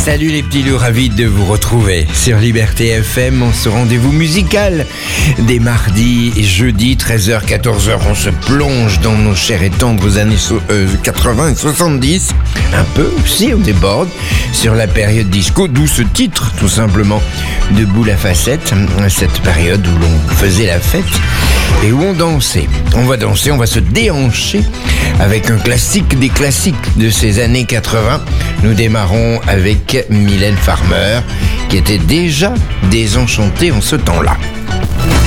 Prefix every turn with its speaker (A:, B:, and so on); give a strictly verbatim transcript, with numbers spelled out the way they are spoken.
A: Salut les petits loups, ravis de vous retrouver sur Liberté F M, en ce rendez-vous musical des mardis et jeudis, treize heures, quatorze heures. On se plonge dans nos chères et tendres années so- euh, quatre-vingts et soixante-dix. Un peu aussi, on déborde sur la période disco, d'où ce titre tout simplement de Boule à facettes, cette période où l'on faisait la fête et où on dansait. On va danser, on va se déhancher avec un classique des classiques de ces années quatre-vingts. Nous démarrons avec Mylène Farmer, qui était déjà désenchantée en ce temps-là.